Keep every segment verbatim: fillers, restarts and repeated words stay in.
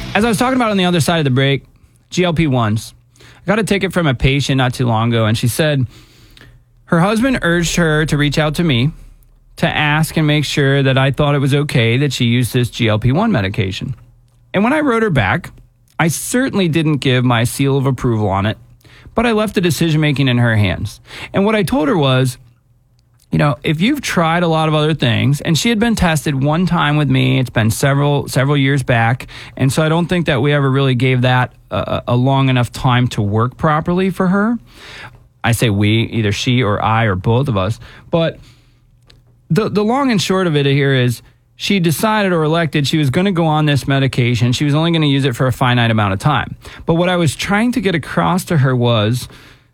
As I was talking about on the other side of the break, G L P ones. I got a ticket from a patient not too long ago, and she said her husband urged her to reach out to me to ask and make sure that I thought it was okay that she used this G L P one medication. And when I wrote her back, I certainly didn't give my seal of approval on it, but I left the decision-making in her hands. And what I told her was, you know, if you've tried a lot of other things, and she had been tested one time with me, it's been several several years back, and so I don't think that we ever really gave that a, a long enough time to work properly for her. I say we, either she or I or both of us, but the the long and short of it here is she decided or elected she was going to go on this medication. She was only going to use it for a finite amount of time. But what I was trying to get across to her was,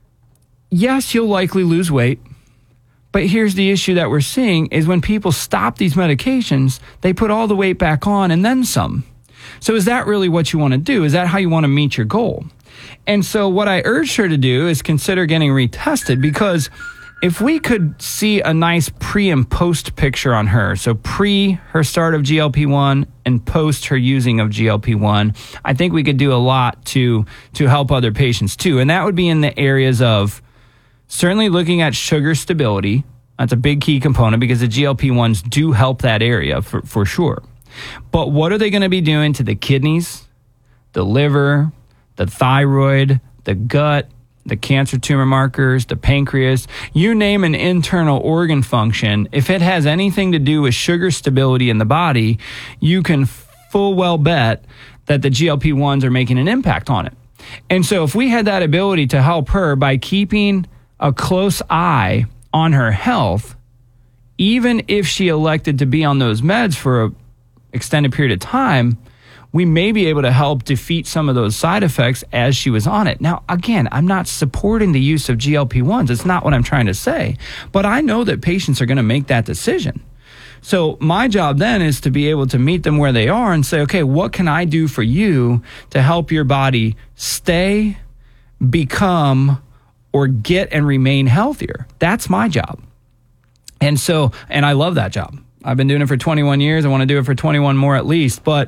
yes, you'll likely lose weight. But here's the issue that we're seeing is when people stop these medications, they put all the weight back on and then some. So is that really what you want to do? Is that how you want to meet your goal? And so what I urged her to do is consider getting retested, because if we could see a nice pre and post picture on her, so pre her start of G L P one and post her using of G L P one, I think we could do a lot to to help other patients too. And that would be in the areas of certainly looking at sugar stability. That's a big key component because the G L P ones do help that area for, for sure. But what are they going to be doing to the kidneys, the liver, the thyroid, the gut, the cancer tumor markers, the pancreas? You name an internal organ function. If it has anything to do with sugar stability in the body, you can full well bet that the G L P ones are making an impact on it. And so if we had that ability to help her by keeping a close eye on her health, even if she elected to be on those meds for an extended period of time, we may be able to help defeat some of those side effects as she was on it. Now, again, I'm not supporting the use of G L P ones. It's not what I'm trying to say. But I know that patients are going to make that decision. So my job then is to be able to meet them where they are and say, okay, what can I do for you to help your body stay, become, or get and remain healthier? That's my job. And so, and I love that job. I've been doing it for twenty-one years. I want to do it for twenty-one more at least, but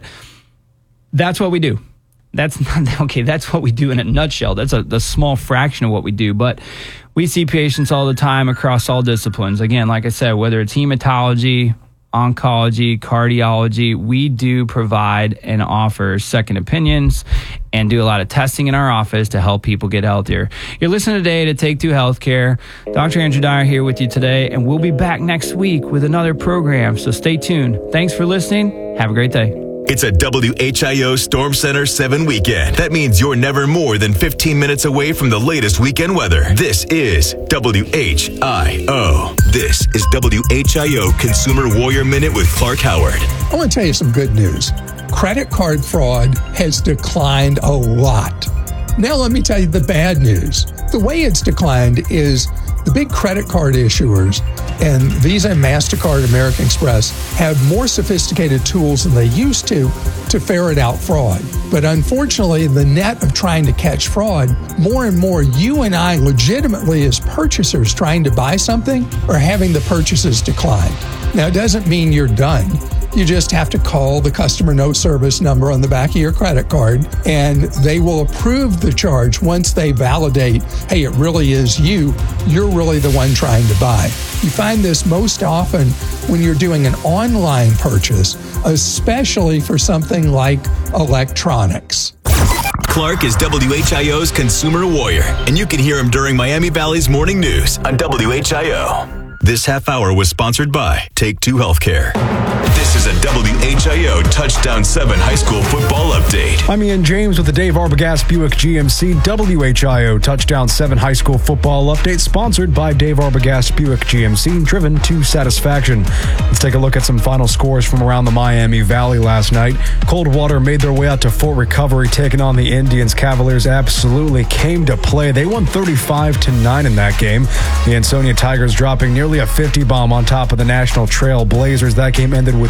that's what we do. That's not, okay, that's what we do in a nutshell. That's a, a small fraction of what we do, but we see patients all the time across all disciplines. Again, like I said, whether it's hematology, oncology, cardiology, we do provide and offer second opinions and do a lot of testing in our office to help people get healthier. You're listening today to Take Two Healthcare. Doctor Andrew Dyer here with you today, and we'll be back next week with another program, so stay tuned. Thanks for listening. Have a great day. It's a W H I O Storm Center seven weekend. That means you're never more than fifteen minutes away from the latest weekend weather. This is W H I O. This is W H I O Consumer Warrior Minute with Clark Howard. I want to tell you some good news. Credit card fraud has declined a lot. Now let me tell you the bad news. The way it's declined is the big credit card issuers and Visa, MasterCard, American Express have more sophisticated tools than they used to to ferret out fraud. But unfortunately, the net of trying to catch fraud, more and more you and I legitimately as purchasers trying to buy something are having the purchases decline. Now, it doesn't mean you're done. You just have to call the customer note service number on the back of your credit card, and they will approve the charge once they validate, hey, it really is you. You're really the one trying to buy. You find this most often when you're doing an online purchase, especially for something like electronics. Clark is W H I O's Consumer Warrior, and you can hear him during Miami Valley's Morning News on W H I O. This half hour was sponsored by Take Two Healthcare. This is a W H I O Touchdown seven High School Football Update. I'm Ian James with the Dave Arbogast Buick G M C W H I O Touchdown seven High School Football Update, sponsored by Dave Arbogast Buick G M C, driven to satisfaction. Let's take a look at some final scores from around the Miami Valley last night. Coldwater made their way out to Fort Recovery, taking on the Indians. Cavaliers absolutely came to play. They won thirty-five to nine in that game. The Ansonia Tigers dropping nearly a fifty bomb on top of the National Trail Blazers. That game ended with a score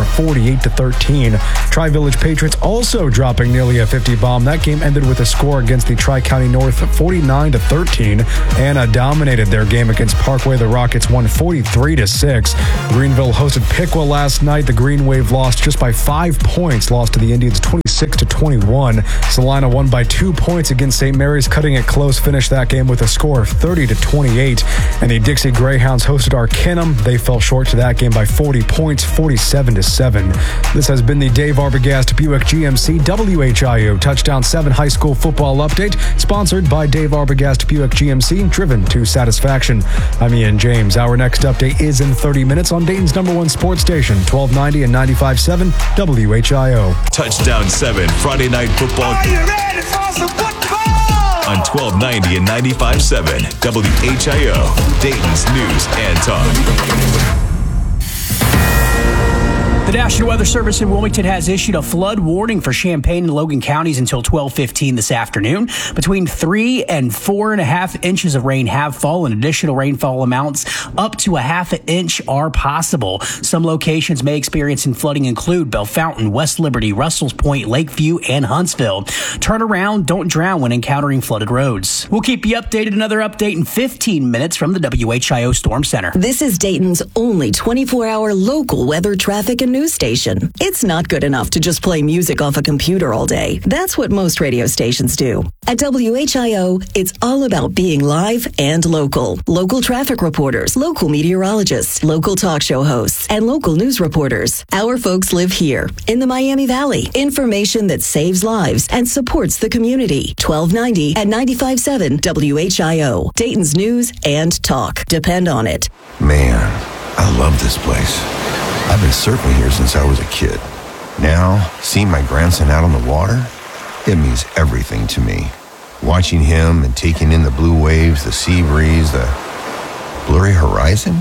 score of forty-eight to thirteen. Tri-Village Patriots also dropping nearly a fifty bomb. That game ended with a score against the Tri-County North forty-nine to thirteen. Anna dominated their game against Parkway. The Rockets won forty-three to six. Greenville hosted Piqua last night. The Green Wave lost just by five points, lost to the Indians twenty-six to twenty-one. Salina won by two points against Saint Mary's, cutting it close, finished that game with a score of thirty to twenty-eight. And the Dixie Greyhounds hosted Arcanum. They fell short to that game by forty points, forty-seven to seven. This has been the Dave Arbogast Buick G M C W H I O Touchdown seven High School Football Update, sponsored by Dave Arbogast Buick G M C, driven to satisfaction. I'm Ian James. Our next update is in thirty minutes on Dayton's number one sports station, twelve ninety and ninety-five point seven W H I O. Touchdown seven Friday Night Football. Are you ready for some football? On twelve ninety and ninety-five point seven W H I O, Dayton's News and Talk. The National Weather Service in Wilmington has issued a flood warning for Champaign and Logan counties until twelve fifteen this afternoon. Between three and four and a half inches of rain have fallen. Additional rainfall amounts up to a half an inch are possible. Some locations may experience in flooding include Bellefontaine, West Liberty, Russell's Point, Lakeview, and Huntsville. Turn around, don't drown when encountering flooded roads. We'll keep you updated. Another update in fifteen minutes from the W H I O Storm Center. This is Dayton's only twenty-four hour local weather, traffic, and news station. It's not good enough to just play music off a computer all day. That's what most radio stations do. At W H I O, it's all about being live and local. Local traffic reporters, local meteorologists, local talk show hosts, and local news reporters. Our folks live here in the Miami Valley. Information that saves lives and supports the community. twelve ninety and ninety-five point seven W H I O. Dayton's News and Talk. Depend on it. Man, I love this place. I've been surfing here since I was a kid. Now, seeing my grandson out on the water, it means everything to me. Watching him and taking in the blue waves, the sea breeze, the blurry horizon.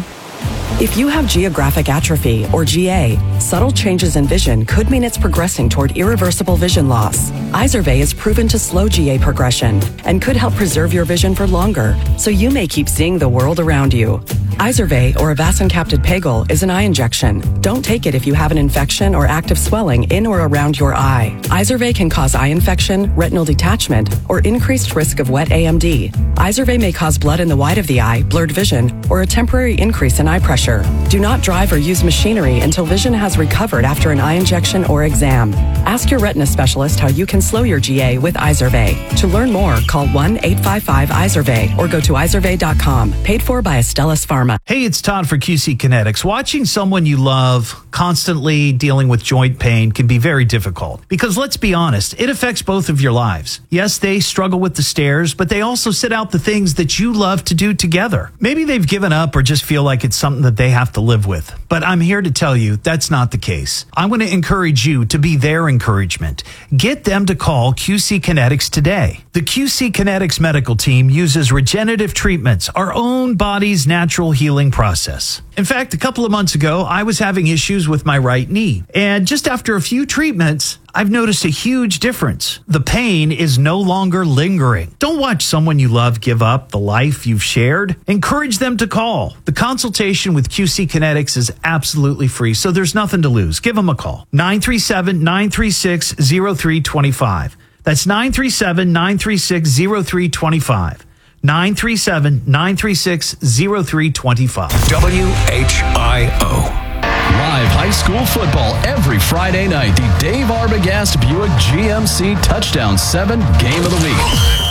If you have geographic atrophy, or G A, subtle changes in vision could mean it's progressing toward irreversible vision loss. Izervay is proven to slow G A progression and could help preserve your vision for longer, so you may keep seeing the world around you. Izervay, or avacincaptad pegol, is an eye injection. Don't take it if you have an infection or active swelling in or around your eye. Izervay can cause eye infection, retinal detachment, or increased risk of wet A M D. Izervay may cause blood in the white of the eye, blurred vision, or a temporary increase in eye pressure. Do not drive or use machinery until vision has recovered after an eye injection or exam. Ask your retina specialist how you can slow your G A with Izervay. To learn more, call one eight five five Izervay or go to izervay dot com. Paid for by Astellas Pharma. Hey, it's Todd for Q C Kinetics. Watching someone you love constantly dealing with joint pain can be very difficult because, let's be honest, it affects both of your lives. Yes, they struggle with the stairs, but they also sit out the things that you love to do together. Maybe they've given up or just feel like it's something that they have to live with. But I'm here to tell you that's not the case. I'm going to encourage you to be their encouragement. Get them to call Q C Kinetics today. The Q C Kinetics medical team uses regenerative treatments, our own body's natural healing process. In fact, a couple of months ago, I was having issues with my right knee. And just after a few treatments, I've noticed a huge difference. The pain is no longer lingering. Don't watch someone you love give up the life you've shared. Encourage them to call. The consultation with Q C Kinetics is absolutely free, so there's nothing to lose. Give them a call. nine three seven, nine three six, zero three two five. That's nine three seven, nine three six, zero three two five. nine three seven, nine three six, zero three two five. W H I O. Live high school football every Friday night. The Dave Arbogast Buick G M C Touchdown seven Game of the Week.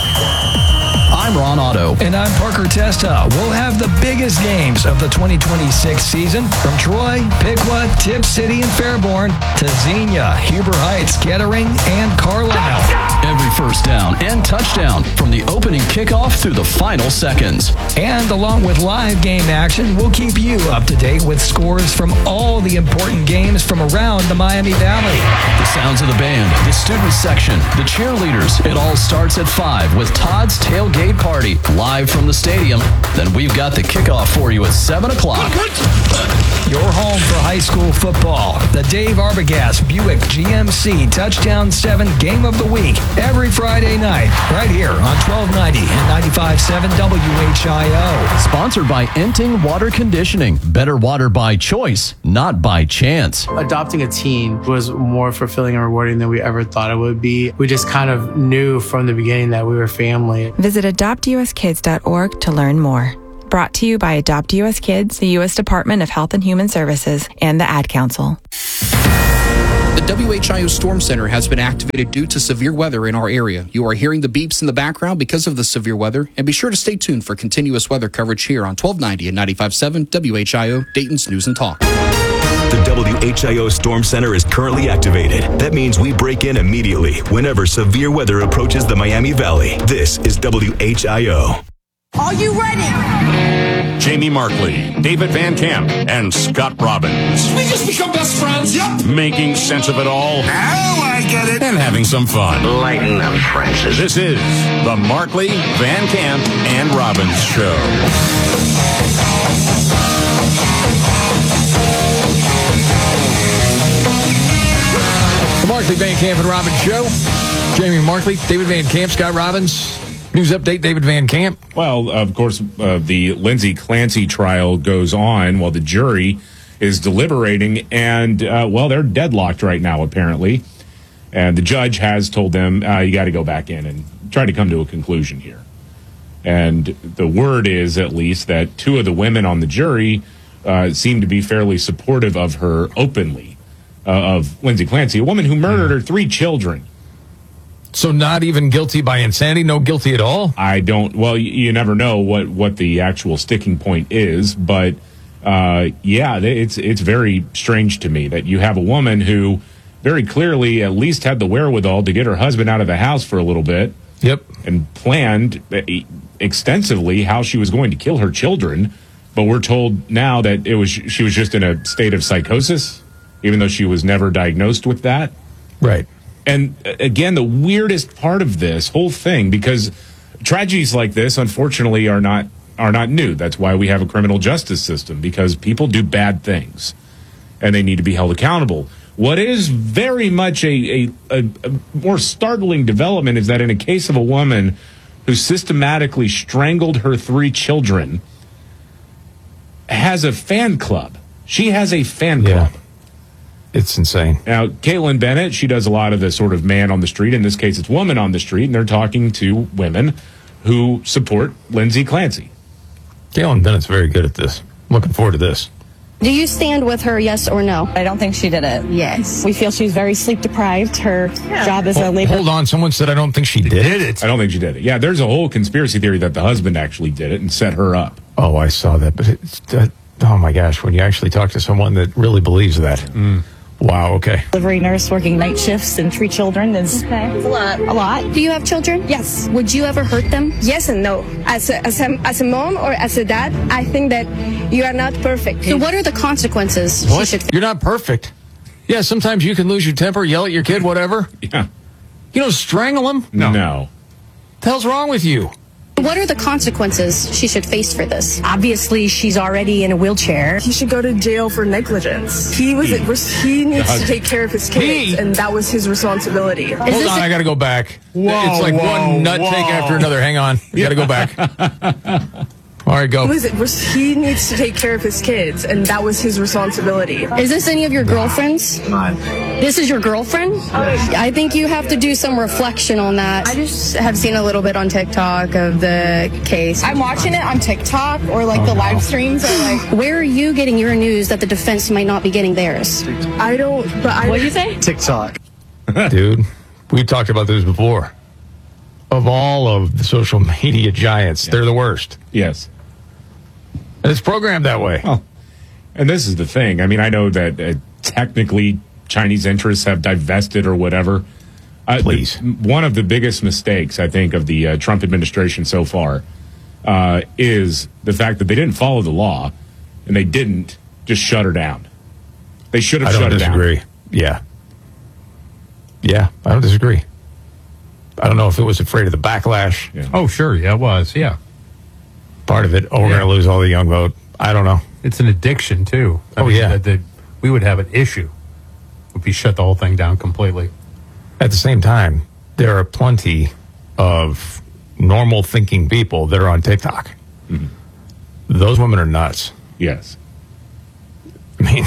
I'm Ron Otto. And I'm Parker Testa. We'll have the biggest games of the twenty twenty-six season from Troy, Piqua, Tipp City, and Fairborn to Xenia, Huber Heights, Kettering, and Carlisle. Every first down and touchdown from the opening kickoff through the final seconds. And along with live game action, we'll keep you up to date with scores from all the important games from around the Miami Valley. The sounds of the band, the student section, the cheerleaders. It all starts at five with Todd's Tailgate Party live from the stadium. Then we've got the kickoff for you at seven o'clock. Your home for high school football. The Dave Arbogast Buick G M C Touchdown seven Game of the Week. Every every Friday night, right here on twelve ninety and ninety-five point seven W H I O. Sponsored by Enting Water Conditioning. Better water by choice, not by chance. Adopting a teen was more fulfilling and rewarding than we ever thought it would be. We just kind of knew from the beginning that we were family. Visit adopt u s kids dot org to learn more. Brought to you by Adopt U S Kids, the U S Department of Health and Human Services, and the Ad Council. The W H I O Storm Center has been activated due to severe weather in our area. You are hearing the beeps in the background because of the severe weather, and be sure to stay tuned for continuous weather coverage here on twelve ninety and ninety-five point seven W H I O, Dayton's News and Talk. The W H I O Storm Center is currently activated. That means we break in immediately whenever severe weather approaches the Miami Valley. This is W H I O. Are you ready? Jamie Markley, David Van Camp, and Scott Robbins. We just become best friends. Yep. Making sense of it all. Now I get it. And having some fun. Lighten up, Francis. This is the Markley, Van Camp, and Robbins Show. The Markley, Van Camp, and Robbins Show. Jamie Markley, David Van Camp, Scott Robbins. News update, David Van Camp. Well, of course, uh, the Lindsay Clancy trial goes on while the jury is deliberating, and, uh, well, they're deadlocked right now, apparently. And the judge has told them, uh, you got to go back in and try to come to a conclusion here. And the word is, at least, that two of the women on the jury uh, seem to be fairly supportive of her openly, uh, of Lindsay Clancy, a woman who murdered her three children. So not even guilty by insanity, no guilty at all? I don't, well, you, you never know what, what the actual sticking point is, but uh, yeah, it's it's very strange to me that you have a woman who very clearly at least had the wherewithal to get her husband out of the house for a little bit. Yep. And planned extensively how she was going to kill her children, but we're told now that it was she was just in a state of psychosis, even though she was never diagnosed with that. Right. And again, the weirdest part of this whole thing, because tragedies like this, unfortunately, are not are not new. That's why we have a criminal justice system, because people do bad things, and they need to be held accountable. What is very much a, a, a, a more startling development is that in a case of a woman who systematically strangled her three children, has a fan club. She has a fan club. Yeah. It's insane. Now, Caitlin Bennett, she does a lot of the sort of man on the street. In this case, it's woman on the street, and they're talking to women who support Lindsay Clancy. Caitlin Bennett's very good at this. Looking forward to this. Do you stand with her, yes or no? I don't think she did it. Yes. We feel she's very sleep deprived. Her yeah. job as hold, a labor. Hold on. Someone said I don't think she did, did it. I don't think she did it. Yeah, there's a whole conspiracy theory that the husband actually did it and set her up. Oh, I saw that. But it's, uh, oh my gosh, when you actually talk to someone that really believes that. Mm. Wow, okay. Delivery nurse working night shifts and three children is okay. a lot. A lot. Do you have children? Yes. Would you ever hurt them? Yes and no. As a, as a, as a mom or as a dad, I think that you are not perfect. So what are the consequences? What? She should You're not perfect. Yeah, sometimes you can lose your temper, yell at your kid, whatever. Yeah. You don't strangle him? No. No. What the hell's wrong with you? What are the consequences she should face for this? Obviously, she's already in a wheelchair. He should go to jail for negligence. He was he, he needs to take care of his kids, he? and that was his responsibility. Hold on, a- I got to go back. Whoa, it's like whoa, one nut whoa. take after another. Hang on, you got to go back. All right, go. He, he needs to take care of his kids, and that was his responsibility. Is this any of your girlfriends? This is your girlfriend? I think you have to do some reflection on that. I just have seen a little bit on TikTok of the case. I'm watching it on TikTok or like oh, the live streams. Or like, where are you getting your news that the defense might not be getting theirs? I don't. But I. What do you say? TikTok. Dude, we've talked about this before. Of all of the social media giants, yeah. they're the worst. Yes. And it's programmed that way. Oh, and this is the thing. I mean, I know that uh, technically Chinese interests have divested or whatever. Uh, Please. The, one of the biggest mistakes, I think, of the uh, Trump administration so far uh, is the fact that they didn't follow the law and they didn't just shut her down. They should have I don't shut disagree. her down. Yeah. Yeah, I don't disagree. I don't know if it was afraid of the backlash. Yeah. Oh, sure. Yeah, it was. Yeah. Part of it. Oh, we're yeah. going to lose all the young vote. I don't know. It's an addiction, too. I oh, mean, yeah. That, that we would have an issue if we shut the whole thing down completely. At the same time, there are plenty of normal thinking people that are on TikTok. Mm-hmm. Those women are nuts. Yes. I mean,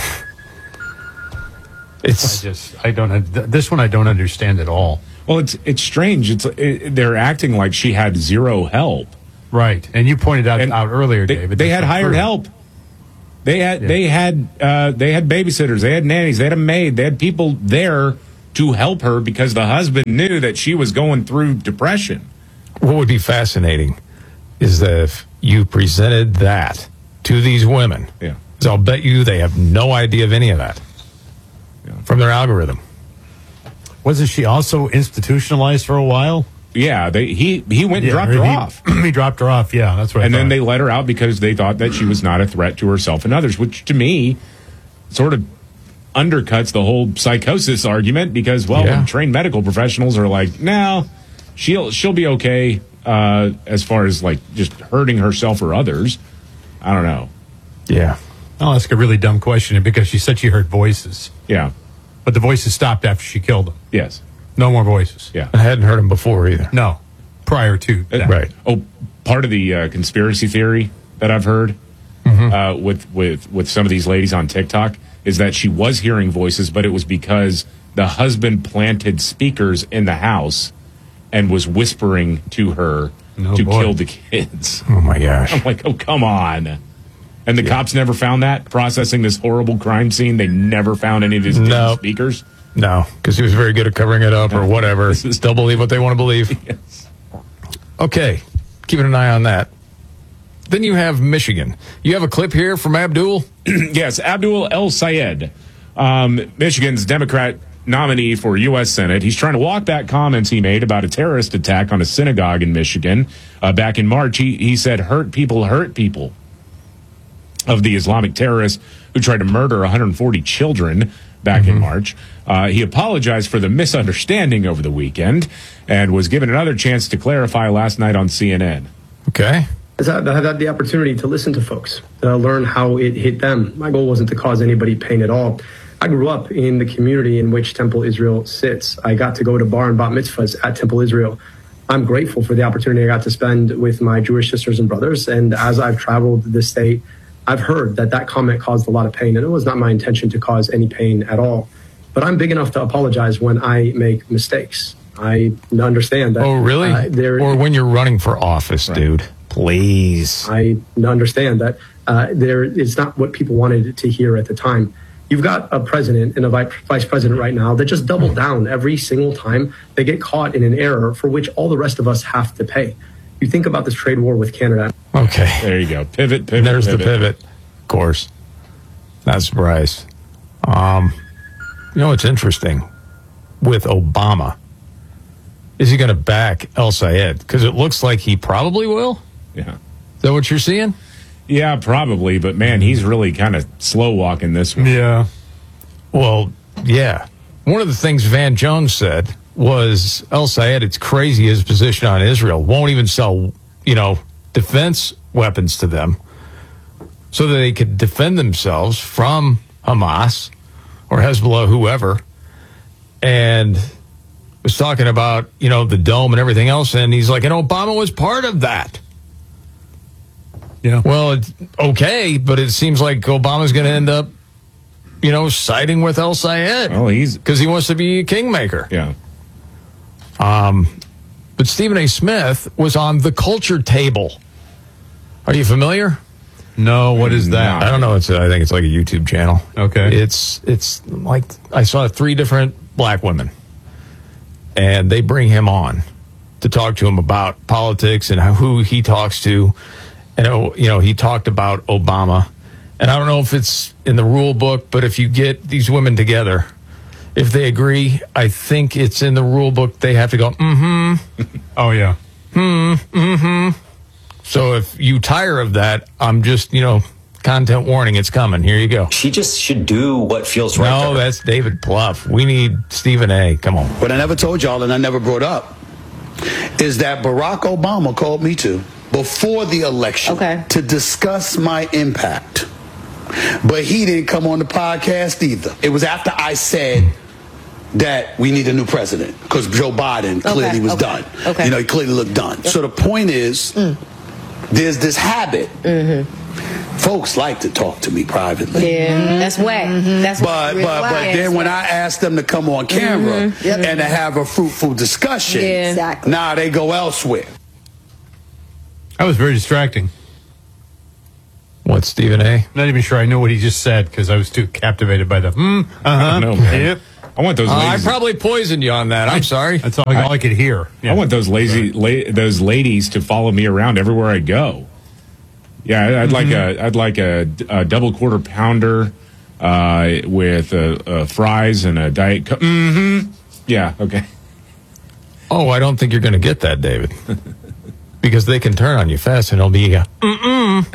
it's I just I don't this one I don't understand at all. Well, it's it's strange. It's it, they're acting like she had zero help. Right, and you pointed out, out earlier, they, David. They had hired true. help. They had Yeah. they had uh, they had babysitters. They had nannies. They had a maid. They had people there to help her because the husband knew that she was going through depression. what would be fascinating is that if you presented that to these women, yeah. so I'll bet you they have no idea of any of that yeah. from their algorithm. Wasn't she also institutionalized for a while? Yeah, they he he went and Yeah, dropped he- her off. He dropped her off. Yeah, that's right. And then they let her out because they thought that she was not a threat to herself and others, which to me sort of undercuts the whole psychosis argument because, well, Yeah. when trained medical professionals are like, no, she'll she'll be okay uh, as far as like just hurting herself or others. I don't know. Yeah. I'll ask a really dumb question because she said she heard voices. Yeah. But the voices stopped after she killed them. Yes. No more voices. Yeah. I hadn't heard them before either. No. Prior to that. Right. Oh, part of the uh, conspiracy theory that I've heard Mm-hmm. uh, with with with some of these ladies on TikTok is that she was hearing voices, but it was because the husband planted speakers in the house and was whispering to her Oh, to boy. kill the kids. Oh my gosh. I'm like, oh, come on. And the cops never found that processing this horrible crime scene. They never found any of these No. speakers. No, because he was very good at covering it up or whatever. They'll believe what they want to believe. Yes. Okay, keeping an eye on that. Then you have Michigan. You have a clip here from Abdul? Yes, Abdul El Sayed, um, Michigan's Democrat nominee for U S Senate. He's trying to walk back comments he made about a terrorist attack on a synagogue in Michigan uh, back in March. He, he said, hurt people hurt people, of the Islamic terrorists who tried to murder one hundred forty children back Mm-hmm. in March. Uh, he apologized for the misunderstanding over the weekend and was given another chance to clarify last night on C N N. Okay. I've had the opportunity to listen to folks, to learn how it hit them. My goal wasn't to cause anybody pain at all. I grew up in the community in which Temple Israel sits. I got to go to bar and bat mitzvahs at Temple Israel. I'm grateful for the opportunity I got to spend with my Jewish sisters and brothers. And as I've traveled the state, I've heard that that comment caused a lot of pain. And it was not my intention to cause any pain at all. But I'm big enough to apologize when I make mistakes. I understand that. Oh, really? Uh, there, or when you're running for office, right. dude. Please. I understand that uh, there it's not what people wanted to hear at the time. You've got a president and a vi- vice president right now that just double down every single time they get caught in an error for which all the rest of us have to pay. You think about this trade war with Canada. Okay. There you go. Pivot, pivot, There's pivot. the pivot. Of course. Not surprised. Um, you know what's interesting? With Obama, is he going to back El Sayed? Because it looks like he probably will. Yeah. Is that what you're seeing? Yeah, probably. But, man, he's really kind of slow walking this one. Yeah. Well, yeah. One of the things Van Jones said was El Sayed, it's crazy his position on Israel. Won't even sell, you know, defense weapons to them so that they could defend themselves from Hamas or Hezbollah, whoever. And was talking about, you know, the dome and everything else. And he's like, and Obama was part of that. Yeah. Well, it's okay, but it seems like Obama's going to end up, you know, siding with El Sayed. Well, he's because he wants to be a kingmaker. Yeah. Um, but Stephen A. Smith was on The Culture Table. Are you familiar? No. What is that? I don't know. It's I think it's like a YouTube channel. Okay. It's it's like I saw three different black women, and they bring him on to talk to him about politics and who he talks to. And, you know, he talked about Obama. And I don't know if it's in the rule book, but if you get these women together, if they agree, I think it's in the rule book. They have to go, mm-hmm. Oh, yeah. Hmm, mm-hmm. So if you tire of that, I'm just, you know, content warning, it's coming. Here you go. She just should do what feels right. No, that's David Plouffe. We need Stephen A. Come on. What I never told y'all and I never brought up is that Barack Obama called me to before the election okay. to discuss my impact. But he didn't come on the podcast either. It was after I said that we need a new president because Joe Biden clearly Okay, was okay, done. okay. You know, he clearly looked done. So the point is, Mm. there's this habit. Mm-hmm. Folks like to talk to me privately. Yeah, that's whack. That's But real but but whack. then when I ask them to come on camera Mhm. Yep. and to have a fruitful discussion, Yeah. Exactly. now they go elsewhere. That was very distracting. What, Stephen A? Not even sure I knew what he just said because I was too captivated by the hmm. Uh I huh. don't know, man. Yep. I want those Uh, I ladies. probably poisoned you on that. I'm sorry. That's all, all I could hear. I want those lazy, la- those ladies to follow me around everywhere I go. Yeah, I'd like Mm-hmm. a, I'd like a, a double quarter pounder uh, with uh, uh, fries and a diet. Co- mm-hmm. Yeah. Okay. Oh, I don't think you're going to get that, David. Because they can turn on you fast and it'll be a, mm-mm.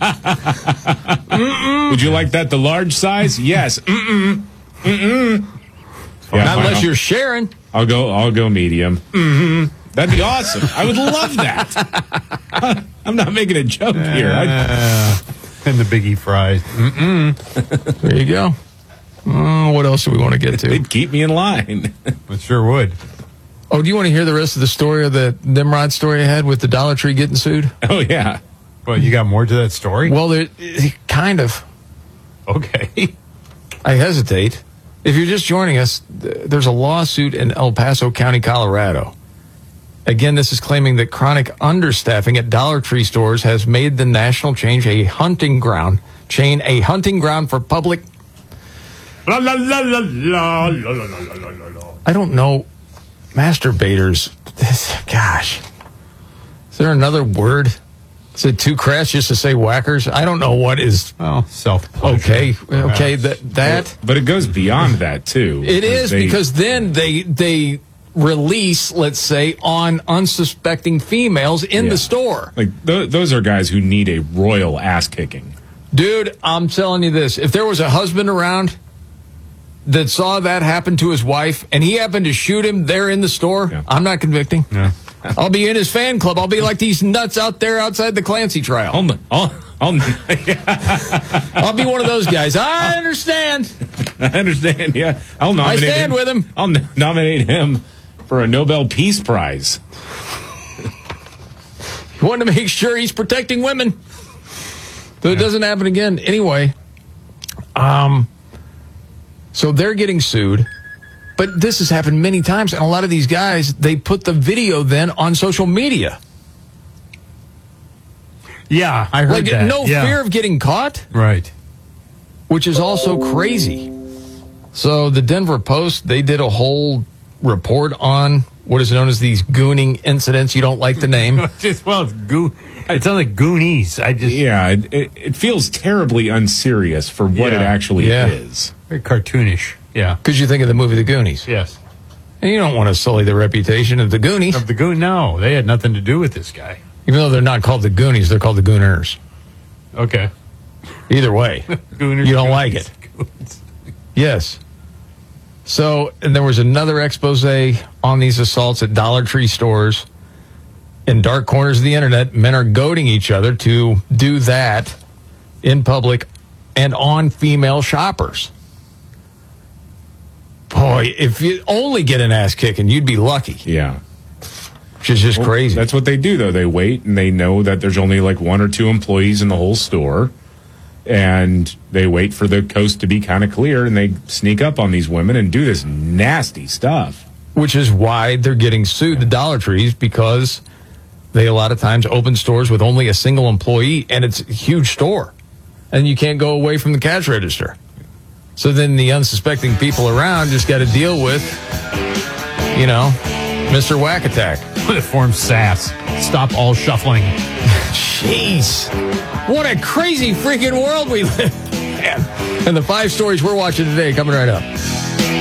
Mm-mm. Would you like that the large size? Yes. Mm-mm. Mm-mm. Yeah, Not unless I'll- you're sharing. I'll go. I'll go medium. Mm-hmm. That'd be awesome. I would love that. I'm not making a joke here. I, Uh, and the Biggie fries. Mm-mm. There you go. Oh, what else do we want to get to? they'd keep me in line. It sure would. Oh, do you want to hear the rest of the story of the Nimrod story I had with the Dollar Tree getting sued? Oh yeah. Well, you got more to that story? Well, there, kind of. Okay. I hesitate. If you're just joining us, th- there's a lawsuit in El Paso County, Colorado. Again, this is claiming that chronic understaffing at Dollar Tree stores has made the national chain a hunting ground, chain a hunting ground for public. La, la, la, la, la, la, la, la, la, la, la. I don't know, masturbators. This, gosh, is there another word? Is it too crass just to say whackers? I don't know what is. Well, self. Okay, okay, that that But it goes beyond that too. it is they- because then they they release, let's say, on unsuspecting females in Yeah. the store. like th- those are guys who need a royal ass kicking. Dude, I'm telling you this. If there was a husband around that saw that happen to his wife and he happened to shoot him there in the store, Yeah. I'm not convicting. Yeah. I'll be in his fan club. I'll be like these nuts out there outside the Clancy trial. I'll, I'll, I'll, I'll be one of those guys. I understand. I understand. Yeah, I'll nominate. I stand him. with him. I'll n- nominate him for a Nobel Peace Prize. You want to make sure he's protecting women, so it doesn't happen again. Anyway, um, so they're getting sued, but this has happened many times, and a lot of these guys, they put the video then on social media. Yeah, I heard Like that. no Yeah. fear of getting caught, Right. which is also crazy. So the Denver Post, they did a whole report on what is known as these gooning incidents. You don't like the name. Just, well, it's goo. It sounds like Goonies. I just Yeah, it, it, it feels terribly unserious for what Yeah. it actually Yeah. is. very cartoonish. Yeah. Because you think of the movie The Goonies. Yes. And you don't want to sully the reputation of the Goonies. Of the Goon? No, they had nothing to do with this guy. Even though they're not called the Goonies, they're called the Gooners. Okay. Either way, Gooners, you don't like Goonies, it. Goons. Yes. So, and there was another expose on these assaults at Dollar Tree stores. In dark corners of the internet, men are goading each other to do that in public and on female shoppers. Boy, if you only get an ass kicking, you'd be lucky. Yeah. Which is just Well, crazy. That's what they do, though. They wait and they know that there's only like one or two employees in the whole store. And they wait for the coast to be kind of clear and they sneak up on these women and do this nasty stuff. Which is why they're getting sued, the Dollar Trees, because they a lot of times open stores with only a single employee and it's a huge store. And you can't go away from the cash register. So then the unsuspecting people around just got to deal with, you know, Mister Whack Attack. It forms S A S. Stop all shuffling. Jeez. What a crazy freaking world we live in. And the five stories we're watching today coming right up.